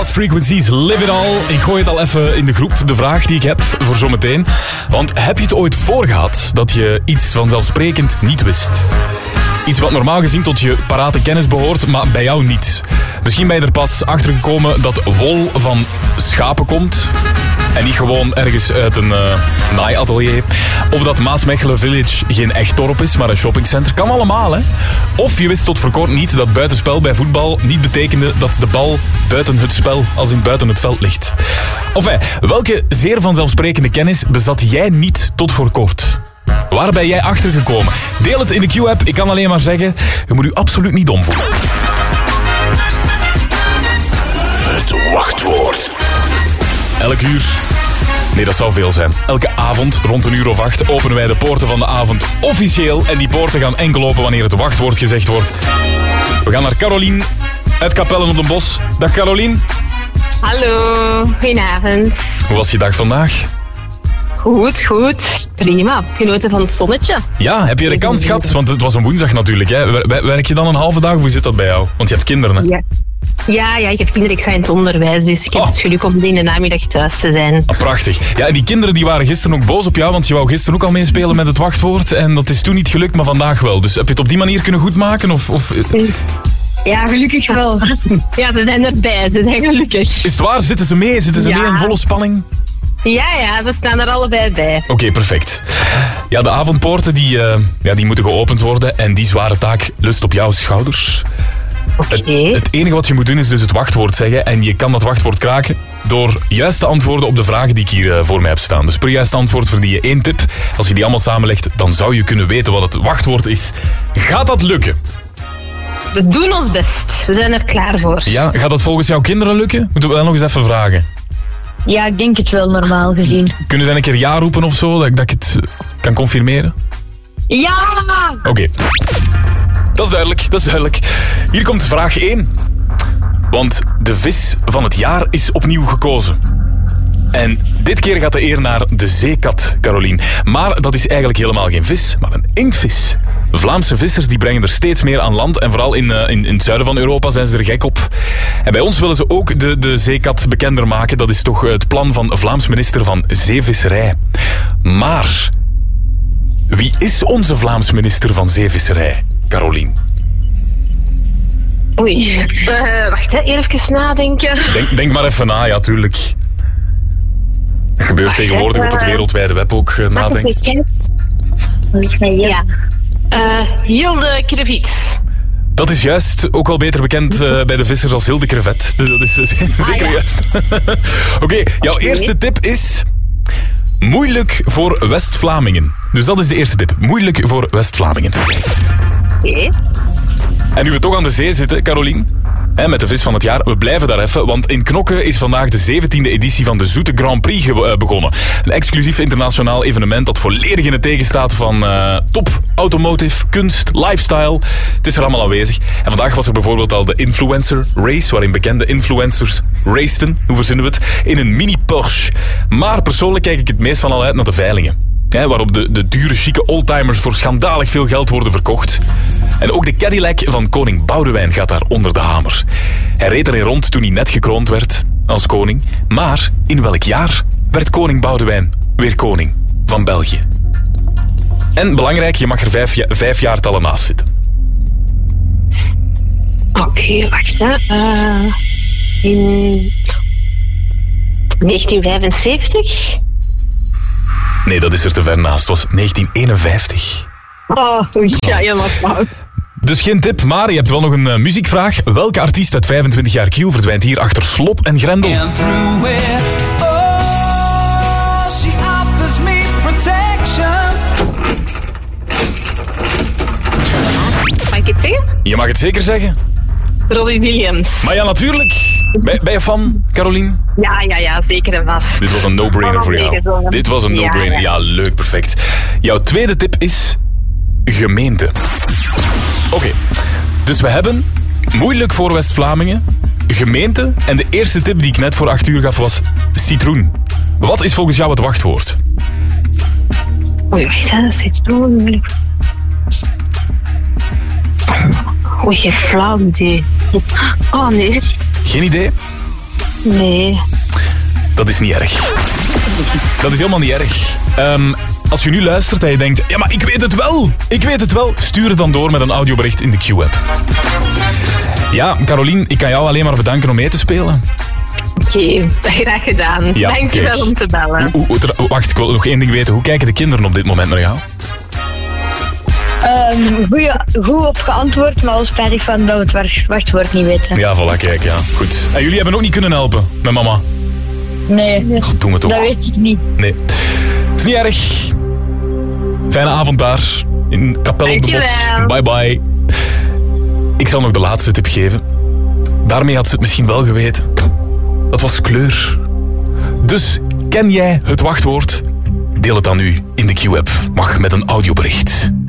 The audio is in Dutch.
Lost Frequencies, Live It All. Ik gooi het al even in de groep, de vraag die ik heb voor zometeen. Want heb je het ooit voorgehad dat je iets vanzelfsprekend niet wist? Iets wat normaal gezien tot je parate kennis behoort, maar bij jou niet. Misschien ben je er pas achter gekomen dat wol van schapen komt. En niet gewoon ergens uit een naaiatelier. Of dat Maasmechelen Village geen echt dorp is, maar een shoppingcenter. Kan allemaal, hè? Of je wist tot voor kort niet dat buitenspel bij voetbal niet betekende dat de bal buiten het spel, als in buiten het veld ligt. Enfin, welke zeer vanzelfsprekende kennis bezat jij niet tot voor kort? Waar ben jij achter gekomen? Deel het in de Q-app. Ik kan alleen maar zeggen, je moet u absoluut niet dom voelen. Het wachtwoord. Elk uur, nee dat zou veel zijn. Elke avond rond 7:08 openen wij de poorten van de avond officieel. En die poorten gaan enkel open wanneer het wachtwoord gezegd wordt. We gaan naar Carolien uit Capellen op den Bos. Dag Carolien. Hallo, goedenavond. Hoe was je dag vandaag? Goed. Prima. Genoten van het zonnetje. Ja, heb je de kans gehad? Want het was een woensdag natuurlijk. Hè? Werk je dan een halve dag of hoe zit dat bij jou? Want je hebt kinderen, hè? Ja, ik heb kinderen. Ik sta in het onderwijs, dus ik heb het geluk om in de namiddag thuis te zijn. Ah, prachtig. Ja, en die kinderen die waren gisteren ook boos op jou, want je wou gisteren ook al meespelen met het wachtwoord. En dat is toen niet gelukt, maar vandaag wel. Dus heb je het op die manier kunnen goedmaken? Of... Ja, gelukkig wel. Ja, ze zijn erbij. Ze zijn gelukkig. Is het waar? Zitten ze mee? Zitten ze mee in volle spanning? Ja, we staan er allebei bij. Oké, perfect. Ja, de avondpoorten die moeten geopend worden en die zware taak lust op jouw schouders. Okay. Het enige wat je moet doen is dus het wachtwoord zeggen en je kan dat wachtwoord kraken door juist te antwoorden op de vragen die ik hier voor mij heb staan. Dus per juist antwoord verdien je 1 tip. Als je die allemaal samenlegt, dan zou je kunnen weten wat het wachtwoord is. Gaat dat lukken? We doen ons best. We zijn er klaar voor. Ja, gaat dat volgens jouw kinderen lukken? Moeten we wel nog eens even vragen. Ja, ik denk het wel, normaal gezien. Kunnen ze een keer ja roepen of zo, dat ik het kan confirmeren? Ja! Oké. Dat is duidelijk. Hier komt vraag 1. Want de vis van het jaar is opnieuw gekozen. En dit keer gaat de eer naar de zeekat, Carolien. Maar dat is eigenlijk helemaal geen vis, maar een inktvis. Vlaamse vissers die brengen er steeds meer aan land. En vooral in het zuiden van Europa zijn ze er gek op. En bij ons willen ze ook de zeekat bekender maken. Dat is toch het plan van Vlaams minister van Zeevisserij. Maar wie is onze Vlaams minister van Zeevisserij, Carolien? Oei. Wacht, even nadenken. Denk maar even na, ja, tuurlijk. Dat gebeurt tegenwoordig op het wereldwijde web ook, nadenken. Ja. Hilde Krevits. Dat is juist, ook wel beter bekend bij de vissers als Hilde Crevet. Dus dat is zeker juist. Oké, jouw eerste tip is moeilijk voor West-Vlamingen. Dus dat is de eerste tip. Moeilijk voor West-Vlamingen. Oké. En nu we toch aan de zee zitten, Carolien, met de vis van het jaar, we blijven daar even, want in Knokke is vandaag de 17e editie van de Zoete Grand Prix begonnen. Een exclusief internationaal evenement dat volledig in het teken staat van top, automotive, kunst, lifestyle. Het is er allemaal aanwezig. En vandaag was er bijvoorbeeld al de Influencer Race, waarin bekende influencers raceten, hoe verzinnen we het, in een mini Porsche. Maar persoonlijk kijk ik het meest van al uit naar de veilingen. Waarop de dure, chique oldtimers voor schandalig veel geld worden verkocht. En ook de Cadillac van koning Boudewijn gaat daar onder de hamer. Hij reed erin rond toen hij net gekroond werd als koning. Maar in welk jaar werd koning Boudewijn weer koning van België? En belangrijk, je mag er 5 jaartallen naast zitten. Oké, wacht hè. In 1975? Nee, dat is er te ver naast. Het was 1951. Oh, ja, helemaal fout. Dus geen tip, maar je hebt wel nog een muziekvraag. Welke artiest uit 25 jaar Q verdwijnt hier achter slot en grendel? Mag ik het zeggen? Je mag het zeker zeggen. Robbie Williams. Maar ja, natuurlijk. Ben je fan, Carolien? Ja, zeker en vast. Dit was een no-brainer voor jou. Dit was een no-brainer. Ja, leuk, perfect. Jouw tweede tip is gemeente. Oké, dus we hebben moeilijk voor West-Vlamingen, gemeente en de eerste tip die ik net voor 8 uur gaf was citroen. Wat is volgens jou het wachtwoord? Oei, wacht, hè, citroen. Oei, geen flauw idee. Oh, nee. Geen idee? Nee. Dat is niet erg. Dat is helemaal niet erg. Als je nu luistert en je denkt, ja, maar ik weet het wel. Stuur het dan door met een audiobericht in de Q-app. Ja, Carolien, ik kan jou alleen maar bedanken om mee te spelen. Oké, graag gedaan. Ja, dankjewel kijk. om te bellen. Wacht, ik wil nog één ding weten. Hoe kijken de kinderen op dit moment naar jou? Goed op geantwoord, maar wel spijtig van dat we het wachtwoord niet weten. Ja, voilà, kijk, ja. Goed. En jullie hebben ook niet kunnen helpen met mama? Nee, God, doen we toch. dat weet ik niet. Nee. Is niet erg. Fijne avond daar. In Kapel op de Bos. Dankjewel. Bye bye. Ik zal nog de laatste tip geven. Daarmee had ze het misschien wel geweten. Dat was kleur. Dus, ken jij het wachtwoord? Deel het dan nu in de Q-app. Mag met een audiobericht.